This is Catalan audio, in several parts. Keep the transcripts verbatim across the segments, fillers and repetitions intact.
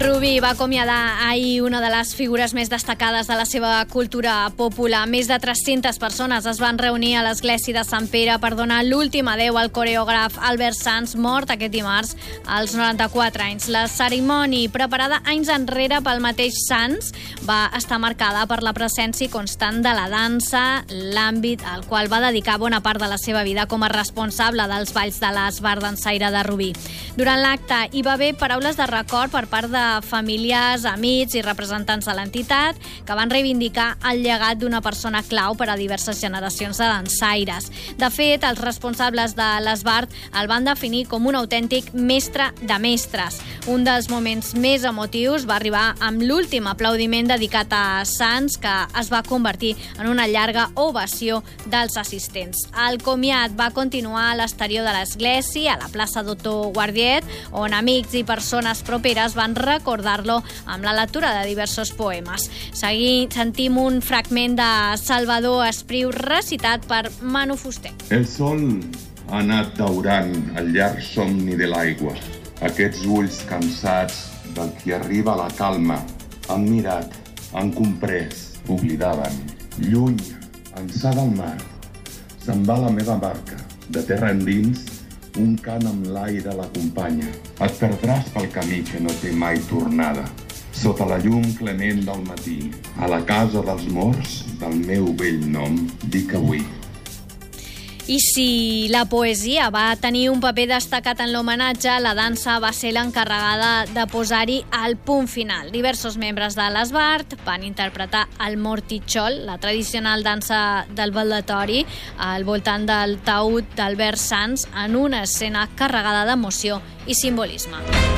Rubí va acomiadar ahir una de les figures més destacades de la seva cultura popular. Més de tres-centes persones es van reunir a l'església de Sant Pere per donar l'últim adeu al coreògraf Albert Sans, mort aquest dimarts als noranta-quatre anys. La cerimònia, preparada anys enrere pel mateix Sans, va estar marcada per la presència constant de la dansa, l'àmbit al qual va dedicar bona part de la seva vida com a responsable dels balls de l'esbart dansaire de Rubí. Durant l'acte hi va haver paraules de record per part de famílies, amics i representants de l'entitat que van reivindicar el llegat d'una persona clau per a diverses generacions de dansaires. De fet, els responsables de l'esbart el van definir com un autèntic mestre de mestres. Un dels moments més emotius va arribar amb l'últim aplaudiment dedicat a Sans, que es va convertir en una llarga ovació dels assistents. El comiat va continuar a l'exterior de l'església, a la plaça Doctor Guardiet, on amics i persones properes van recordar-lo amb la lectura de diversos poemes. Seguim, sentim un fragment de Salvador Espriu recitat per Manu Fuster. El sol ha anat daurant el llarg somni de l'aigua. Aquests ulls cansats del qui arriba a la calma han mirat, han comprès, oblidaven. Lluny, ençà del mar, se'n va la meva barca. De terra endins, un cant amb l'aire l'acompanya. Et perdràs pel camí que no té mai tornada. Sota la llum clement del matí, a la casa dels morts, del meu vell nom, dic avui. I si la poesia va tenir un paper destacat en l'homenatge, la dansa va ser l'encarregada de posar-hi el punt final. Diversos membres de l'esbart van interpretar el mortitxol, la tradicional dansa del baldatori, al voltant del taüt d'Albert Sans, en una escena carregada d'emoció i simbolisme.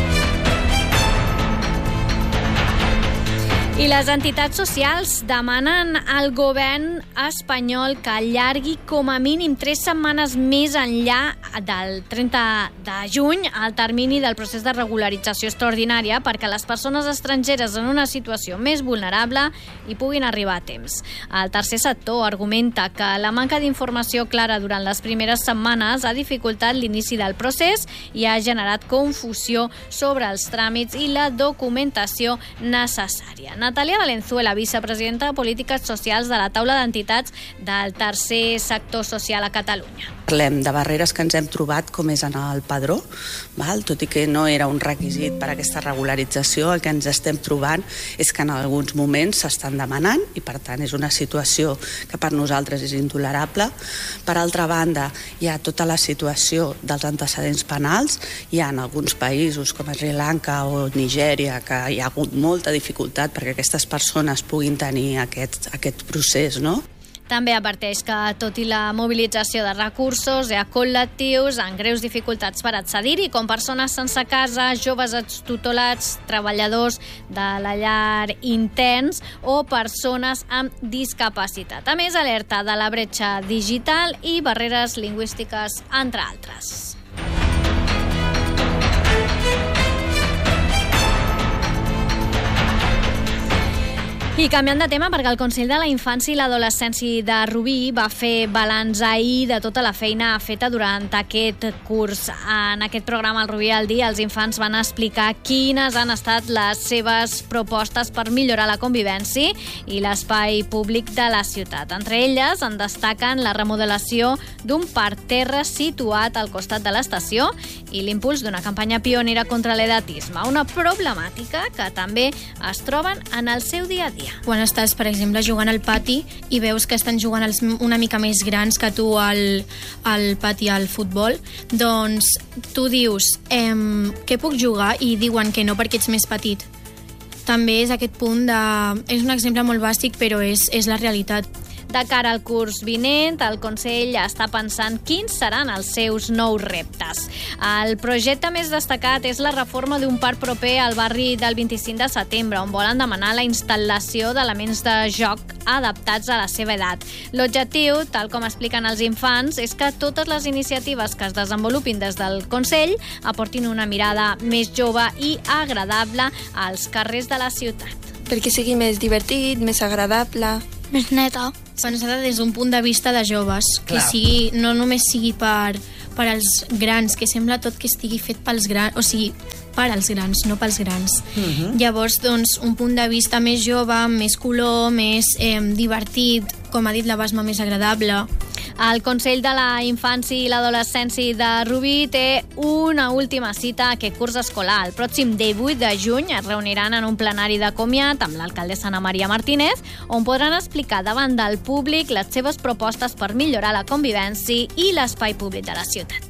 I les entitats socials demanen al govern espanyol que allargui com a mínim tres setmanes més enllà del trenta de juny el termini del procés de regularització extraordinària perquè les persones estrangeres en una situació més vulnerable hi puguin arribar a temps. El tercer sector argumenta que la manca d'informació clara durant les primeres setmanes ha dificultat l'inici del procés i ha generat confusió sobre els tràmits i la documentació necessària. Natàlia Valenzuela, vicepresidenta de Polítiques Socials de la taula d'entitats del tercer sector social a Catalunya. Parlem de barreres que ens hem trobat, com és anar al padró, val? Tot i que no era un requisit per a aquesta regularització, el que ens estem trobant és que en alguns moments s'estan demanant i, per tant, és una situació que per nosaltres és intolerable. Per altra banda, hi ha tota la situació dels antecedents penals. Hi ha en alguns països, com Sri Lanka o Nigèria, que hi ha hagut molta dificultat perquè aquestes persones puguin tenir aquest, aquest procés, no? També adverteix que, tot i la mobilització de recursos, hi ha col·lectius amb greus dificultats per accedir-hi, com persones sense casa, joves extutelats, treballadors de la llar interns o persones amb discapacitat. A més, alerta de la bretxa digital i barreres lingüístiques, entre altres. I canviant de tema, perquè el Consell de la Infància i l'Adolescència de Rubí va fer balanç ahir de tota la feina feta durant aquest curs. En aquest programa, el Rubí al dia, els infants van explicar quines han estat les seves propostes per millorar la convivència i l'espai públic de la ciutat. Entre elles en destaquen la remodelació d'un parterre situat al costat de l'estació i l'impuls d'una campanya pionera contra l'edatisme, una problemàtica que també es troben en el seu dia a dia. Quan estàs, per exemple, jugant al pati i veus que estan jugant els una mica més grans que tu al, al pati al futbol, doncs tu dius ehm, què puc jugar? I diuen que no perquè ets més petit. També és aquest punt de... És un exemple molt bàsic, però és, és la realitat. De cara al curs vinent, el Consell està pensant quins seran els seus nous reptes. El projecte més destacat és la reforma d'un parc proper al barri del vint-i-cinc de setembre, on volen demanar la instal·lació d'elements de joc adaptats a la seva edat. L'objectiu, tal com expliquen els infants, és que totes les iniciatives que es desenvolupin des del Consell aportin una mirada més jove i agradable als carrers de la ciutat. Perquè sigui més divertit, més agradable, més neta. Pensada des d'un punt de vista de joves, que sigui, no només sigui per, per als grans, que sembla tot que estigui fet pels grans, o sigui, per als grans, no pels grans. Mhm. Llavors, doncs, un punt de vista més jove, més color, més eh, divertit, com ha dit la Basma, més agradable. El Consell de la Infància i l'Adolescència de Rubí té una última cita aquest curs escolar. El pròxim divuit de juny es reuniran en un plenari de comiat amb l'alcaldessa Ana Maria Martínez, on podran explicar davant del públic les seves propostes per millorar la convivència i l'espai públic de la ciutat.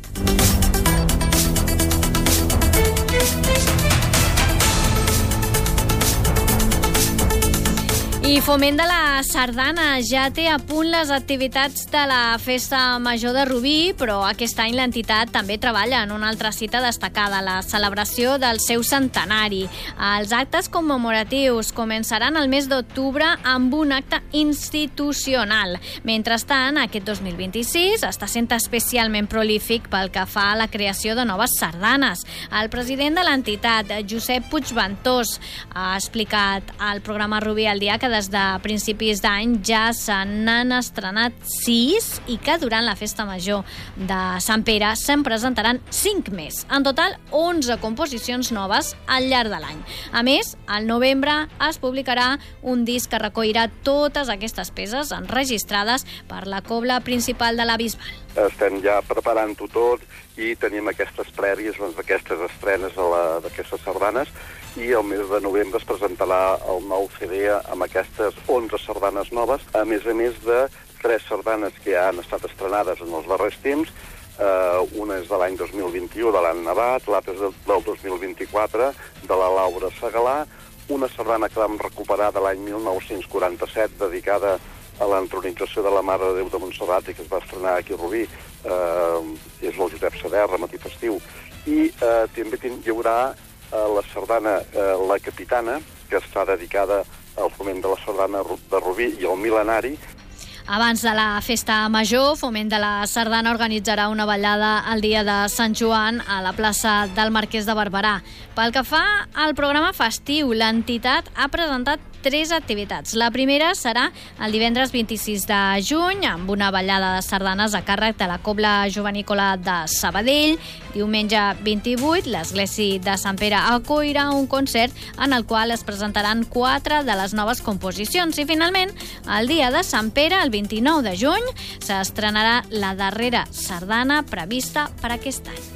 I Foment de la Sardana ja té a punt les activitats de la Festa Major de Rubí, però aquest any l'entitat també treballa en una altra cita destacada, la celebració del seu centenari. Els actes commemoratius començaran el mes d'octubre amb un acte institucional. Mentrestant, aquest dos mil vint-i-sis està sent especialment prolífic pel que fa a la creació de noves sardanes. El president de l'entitat, Josep Puigventós, ha explicat al programa Rubí al dia que des de principis d'any ja se n'han estrenat sis i que durant la festa major de Sant Pere se'n presentaran cinc més. En total, onze composicions noves al llarg de l'any. A més, al novembre es publicarà un disc que recollirà totes aquestes peces enregistrades per la cobla principal de la Bisbal. Estem ja preparant-ho tot i tenim aquestes prèvies doncs, d'aquestes estrenes d'aquestes sardanes, i el mes de novembre es presentarà el nou C D amb aquestes onze sardanes noves, a més a més de tres sardanes que ja han estat estrenades en els darrers temps. Uh, una és de l'any dos mil vint-i-u, de l'Anna Navat, l'altra és del dos mil vint-i-quatre, de la Laura Segalà, una sardana que vam recuperar de l'any mil nou-cents quaranta-set, dedicada a l'entronització de la Mare de Déu de Montserrat i que es va estrenar aquí a Rubí, uh, és el Josep Saderra, Matí Festiu, i uh, també hi haurà la sardana eh, La Capitana, que està dedicada al foment de la sardana de Rubí i al mil·lenari. Abans de la festa major, Foment de la Sardana organitzarà una ballada el dia de Sant Joan a la plaça del Marquès de Barberà. Pel que fa al programa festiu, l'entitat ha presentat tres activitats. La primera serà el divendres vint-i-sis de juny, amb una ballada de sardanes a càrrec de la Cobla Jovenícola de Sabadell. Diumenge vint-i-vuit, l'Església de Sant Pere acollirà un concert en el qual es presentaran quatre de les noves composicions. I finalment, el dia de Sant Pere, el vint-i-nou de juny, s'estrenarà la darrera sardana prevista per aquest any.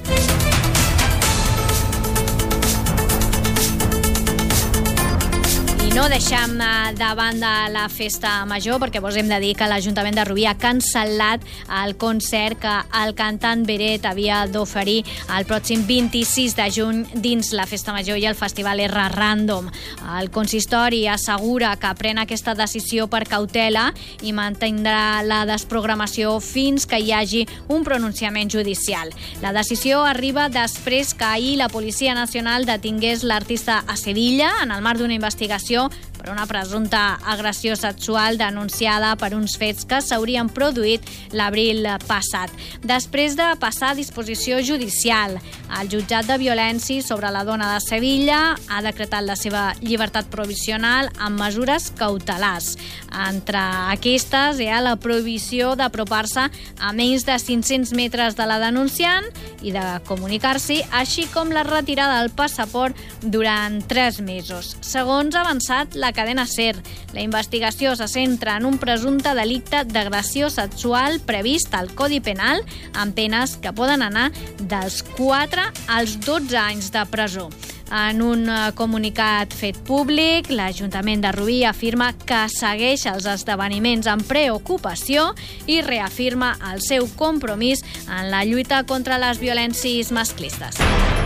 I no deixem de banda la festa major, perquè vos hem de dir que l'Ajuntament de Rubí ha cancel·lat el concert que el cantant Beret havia d'oferir el pròxim vint-i-sis de juny dins la festa major i el festival R Random. El consistori assegura que pren aquesta decisió per cautela i mantindrà la desprogramació fins que hi hagi un pronunciament judicial. La decisió arriba després que ahir la Policia Nacional detingués l'artista a Sevilla en el marc d'una investigació per una presumpta agressió sexual denunciada per uns fets que s'haurien produït l'abril passat. Després de passar a disposició judicial, el jutjat de violència sobre la dona de Sevilla ha decretat la seva llibertat provisional amb mesures cautelars. Entre aquestes hi ha la prohibició d'apropar-se a menys de cinc-cents metres de la denunciant i de comunicar-s'hi, així com la retirada del passaport durant tres mesos. Segons ha avançat la cadena SER, la investigació se centra en un presumpte delicte d'agressió sexual previst al Codi Penal amb penes que poden anar dels quatre als dotze anys de presó. En un comunicat fet públic, l'Ajuntament de Rubí afirma que segueix els esdeveniments amb preocupació i reafirma el seu compromís en la lluita contra les violències masclistes.